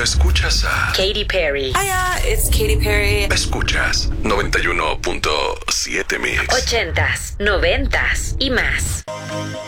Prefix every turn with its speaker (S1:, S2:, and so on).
S1: escuchas a
S2: Katy Perry.
S3: Hiya, it's Katy Perry.
S1: Escuchas 91.7 Mix.
S2: 80s, 90s y más.